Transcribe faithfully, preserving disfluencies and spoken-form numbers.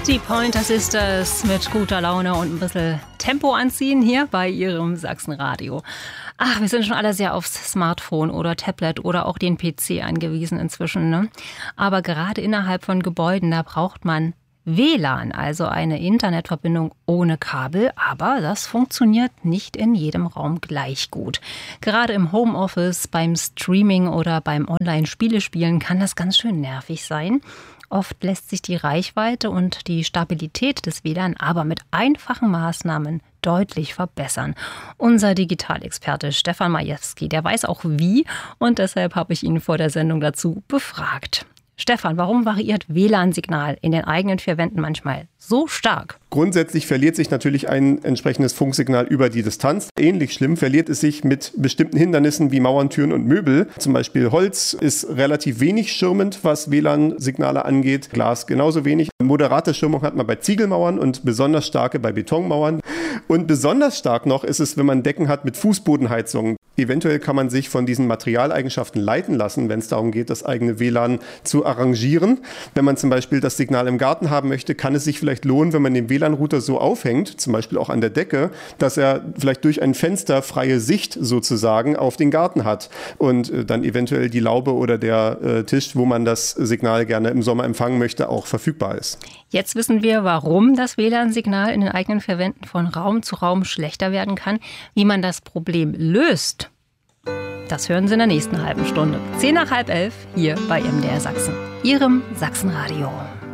Die Pointer Sisters mit guter Laune und ein bisschen Tempo anziehen hier bei Ihrem Sachsenradio. Ach, wir sind schon alle sehr aufs Smartphone oder Tablet oder auch den P C angewiesen inzwischen, ne? Aber gerade innerhalb von Gebäuden, da braucht man W L A N, also eine Internetverbindung ohne Kabel. Aber das funktioniert nicht in jedem Raum gleich gut. Gerade im Homeoffice, beim Streaming oder beim Online-Spielespielen kann das ganz schön nervig sein. Oft lässt sich die Reichweite und die Stabilität des W L A N aber mit einfachen Maßnahmen deutlich verbessern. Unser Digitalexperte Stefan Majewski, der weiß auch wie, und deshalb habe ich ihn vor der Sendung dazu befragt. Stefan, warum variiert W L A N-Signal in den eigenen vier Wänden manchmal so stark? Grundsätzlich verliert sich natürlich ein entsprechendes Funksignal über die Distanz. Ähnlich schlimm verliert es sich mit bestimmten Hindernissen wie Mauern, Türen und Möbel. Zum Beispiel Holz ist relativ wenig schirmend, was W L A N-Signale angeht. Glas genauso wenig. Moderate Schirmung hat man bei Ziegelmauern und besonders starke bei Betonmauern. Und besonders stark noch ist es, wenn man Decken hat mit Fußbodenheizungen. Eventuell kann man sich von diesen Materialeigenschaften leiten lassen, wenn es darum geht, das eigene W L A N zu arrangieren. Wenn man zum Beispiel das Signal im Garten haben möchte, kann es sich vielleicht lohnen, wenn man den W L A N-Router so aufhängt, zum Beispiel auch an der Decke, dass er vielleicht durch ein Fenster freie Sicht sozusagen auf den Garten hat und äh, dann eventuell die Laube oder der äh, Tisch, wo man das Signal gerne im Sommer empfangen möchte, auch verfügbar ist. Jetzt wissen wir, warum das W L A N-Signal in den eigenen vier Wänden von Raum zu Raum schlechter werden kann. Wie man das Problem löst, das hören Sie in der nächsten halben Stunde. Zehn nach halb elf hier bei M D R Sachsen, Ihrem Sachsenradio.